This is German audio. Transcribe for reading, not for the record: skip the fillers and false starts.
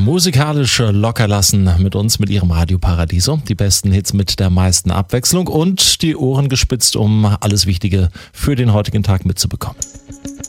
musikalisch locker lassen mit uns, mit ihrem Radio Paradiso. Die besten Hits mit der meisten Abwechslung und die Ohren gespitzt, um alles Wichtige für den heutigen Tag mitzubekommen.